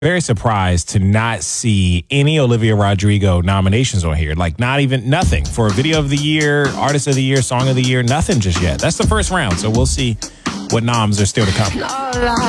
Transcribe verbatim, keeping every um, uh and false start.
very surprised to not see any Olivia Rodrigo nominations on here. Like, not even nothing for Video of the Year, Artist of the Year, Song of the Year, nothing just yet. That's the first round, so we'll see what noms are still to come.